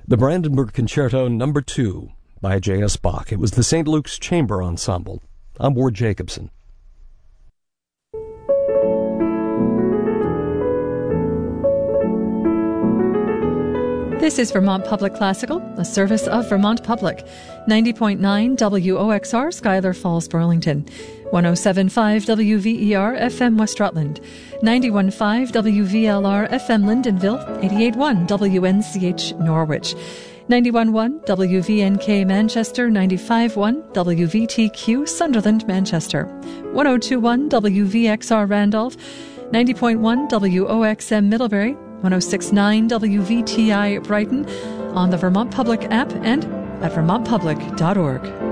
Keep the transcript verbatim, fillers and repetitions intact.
The Brandenburg Concerto Number two by J S. Bach. It was the Saint Luke's Chamber Ensemble. I'm Ward Jacobson. This is Vermont Public Classical, a service of Vermont Public. ninety point nine W O X R, Schuyler Falls, Burlington. one oh seven point five W V E R, F M West Rutland. ninety-one point five W V L R, F M Lyndonville. eighty-eight point one W N C H, Norwich. ninety-one point one W V N K, Manchester. ninety-five point one W V T Q, Sunderland, Manchester. one oh two point one W V X R, Randolph. ninety point one W O X M, Middlebury. one oh six point nine W V T I, Brighton, on the Vermont Public app and at vermont public dot org.